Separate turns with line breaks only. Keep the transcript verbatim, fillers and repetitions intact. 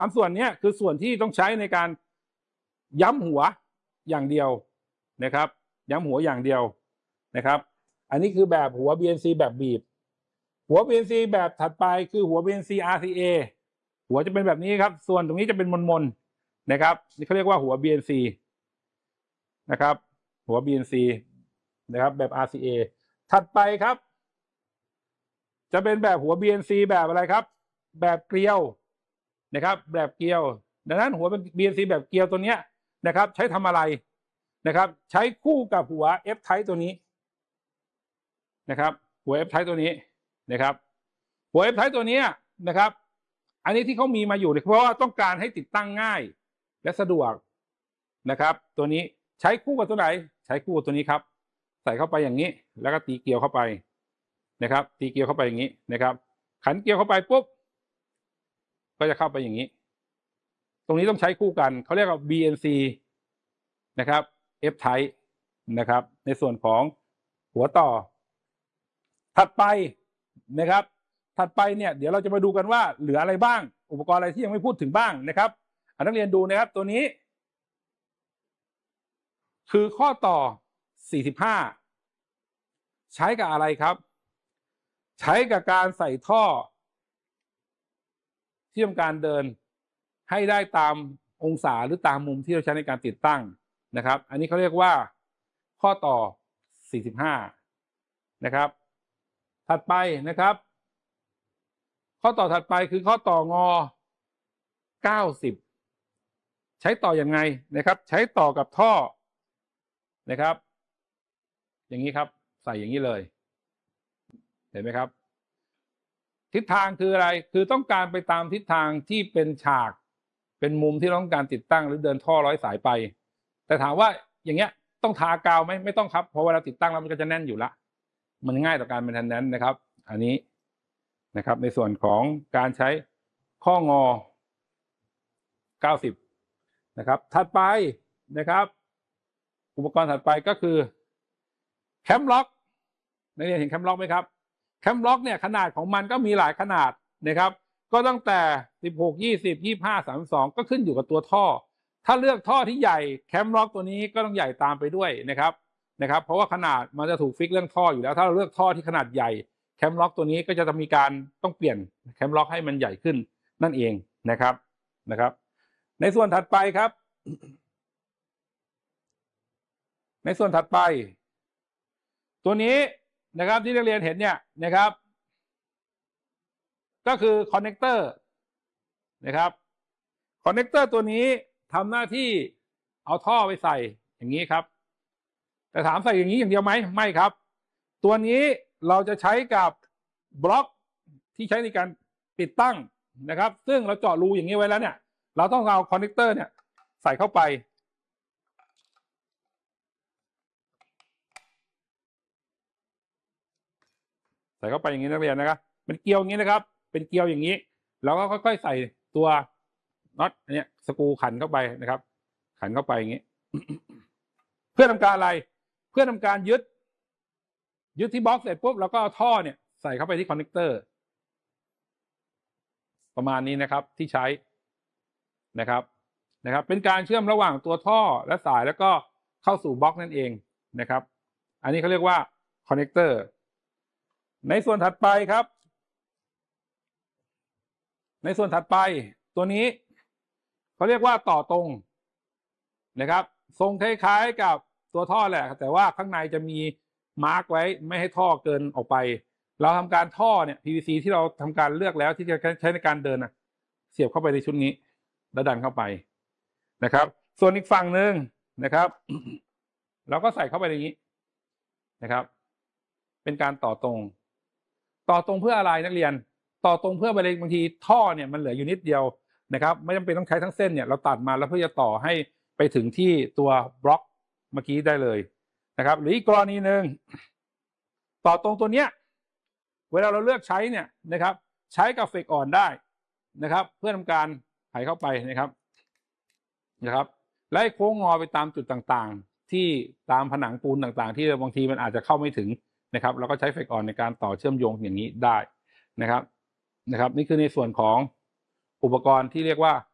อันส่วนนี้คือส่วนที่ต้องใช้ในการย้ำหัวอย่างเดียวนะครับย้ำหัวอย่างเดียวนะครับอันนี้คือแบบหัว บี เอ็น ซี แบบบีบหัว บี เอ็น ซี แบบถัดไปคือหัว บี เอ็น ซี อาร์ ซี เอ หัวจะเป็นแบบนี้ครับส่วนตรงนี้จะเป็นมนๆนะครับนี่เขาเรียกว่าหัว บี เอ็น ซี นะครับหัว บี เอ็น ซี นะครับแบบ อาร์ ซี เอ ถัดไปครับจะเป็นแบบหัว บี เอ็น ซี แบบอะไรครับแบบเกลียวนะครับแบบเกลียวดังนั้นหัวเป็น บี เอ็น ซี แบบเกลียวตัวเนี้ยนะครับใช้ทำอะไรนะครับใช้คู่กับหัว F type ตัวนี้นะครับหัว F type ตัวนี้นะครับหัว F type ตัวนี้นะครับอันนี้ที่เขามีมาอยู่เพราะว่าต้องการให้ติดตั้งง่ายและสะดวกนะครับตัวนี้ใช้คู่กับตัวไหนใช้คู่กับตัวนี้ครับใส่เข้าไปอย่างนี้แล้วก็ตีเกลียวเข้าไปนะครับตีเกลียวเข้าไปอย่างนี้นะครับขันเกลียวเข้าไปปุ๊บก็จะเข้าไปอย่างนี้ตรงนี้ต้องใช้คู่กันเขาเรียกว่า บี เอ็น ซี นะครับ F type นะครับในส่วนของหัวต่อถัดไปนะครับถัดไปเนี่ยเดี๋ยวเราจะมาดูกันว่าเหลืออะไรบ้างอุปกรณ์อะไรที่ยังไม่พูดถึงบ้างนะครับนักเรียนดูนะครับตัวนี้คือข้อต่อสี่สิบห้าใช้กับอะไรครับใช้กับการใส่ท่อที่ทำการเดินให้ได้ตามองศาหรือตามมุมที่เราใช้ในการติดตั้งนะครับอันนี้เขาเรียกว่าข้อต่อสี่สิบห้านะครับถัดไปนะครับข้อต่อถัดไปคือข้อต่องอเก้าสิบใช้ต่ออยังไงนะครับใช้ต่อกับท่อนะครับอย่างนี้ครับใส่อย่างนี้เลยเห็นไหมครับทิศทางคืออะไรคือต้องการไปตามทิศทางที่เป็นฉากเป็นมุมที่เราต้องการติดตั้งหรือเดินท่อร้อยสายไปแต่ถามว่าอย่างเงี้ยต้องทากาวไหมไม่ต้องครับเพราะเวลาติดตั้งแล้วมันก็จะแน่นอยู่ละมันง่ายต่อการเป็นทันนั้นนะครับอันนี้นะครับในส่วนของการใช้ข้องอเก้าสิบนะครับถัดไปนะครับอุปกรณ์ถัดไปก็คือแคมล็อกนักเรียนเห็นแคมล็อกไหมครับแคมล็อกเนี่ยขนาดของมันก็มีหลายขนาดนะครับก็ตั้งแต่สิบหก ยี่สิบ ยี่สิบห้า สามสิบสองก็ขึ้นอยู่กับตัวท่อถ้าเลือกท่อที่ใหญ่แคมล็อกตัวนี้ก็ต้องใหญ่ตามไปด้วยนะครับนะครับเพราะว่าขนาดมันจะถูกฟิกเรื่องท่ออยู่แล้วถ้าเราเลือกท่อที่ขนาดใหญ่แคมล็อกตัวนี้ก็จะมีการต้องเปลี่ยนแคมล็อกให้มันใหญ่ขึ้นนั่นเองนะครับนะครับในส่วนถัดไปครับในส่วนถัดไปตัวนี้นะครับที่นักเรียนเห็นเนี่ยนะครับก็คือคอนเนคเตอร์นะครับคอนเนคเตอร์ตัวนี้ทำหน้าที่เอาท่อไปใส่อย่างนี้ครับแต่ถามใส่อย่างนี้อย่างเดียวไหมไม่ครับตัวนี้เราจะใช้กับบล็อกที่ใช้ในการติดตั้งนะครับซึ่งเราเจาะรูอย่างนี้ไว้แล้วเนี่ยเราต้องเอาคอนเนคเตอร์เนี่ยใส่เข้าไปใส่เข้าไปอย่างนี้นักเรียนนะครับเป็นเกลียวอย่างนี้นะครับเป็นเกลียวอย่างนี้เราก็ค่อยๆใส่ตัวน็อตอันนี้สกรูขันเข้าไปนะครับขันเข้าไปอย่างนี้เพื่อทำการอะไรเพื่อทำการยึดยึดที่บล็อกเสร็จปุ๊บเราก็เอาท่อเนี่ยใส่เข้าไปที่คอนเนคเตอร์ประมาณนี้นะครับที่ใช้นะครับนะครับเป็นการเชื่อมระหว่างตัวท่อและสายแล้วก็เข้าสู่บล็อกนั่นเองนะครับอันนี้เขาเรียกว่าคอนเนคเตอร์ในส่วนถัดไปครับในส่วนถัดไปตัวนี้เขาเรียกว่าต่อตรงนะครับทรงคล้ายๆกับตัวท่อแหละแต่ว่าข้างในจะมีมาร์กไว้ไม่ให้ท่อเกินออกไปเราทำการท่อเนี่ย พี วี ซี ที่เราทำการเลือกแล้วที่จะใช้ในการเดินนะเสียบเข้าไปในชุดนี้แล้วดันเข้าไปนะครับส่วนอีกฝั่งหนึ่งนะครับเราก็ใส่เข้าไปในนี้นะครับเป็นการต่อตรงต่อตรงเพื่ออะไรนักเรียนต่อตรงเพื่อบางทีท่อเนี่ยมันเหลืออยู่นิดเดียวนะครับไม่จำเป็นต้องใช้ทั้งเส้นเนี่ยเราตัดมาแล้วเพื่อจะต่อให้ไปถึงที่ตัวบล็อกเมื่อกี้ได้เลยนะครับหรืออีกกรณีหนึ่งต่อตรงตัวเนี้ยเวลาเราเลือกใช้เนี่ยนะครับใช้กับเฟกอ่อนได้นะครับเพื่อทำการไถเข้าไปนะครับนะครับและโค้งงอไปตามจุดต่างๆที่ตามผนังปูนต่างๆที่บางทีมันอาจจะเข้าไม่ถึงนะครับเราก็ใช้เฟกอ่อนในการต่อเชื่อมโยงอย่างนี้ได้นะครับนะครับนี่คือในส่วนของอุปกรณ์ที่เรียกว่า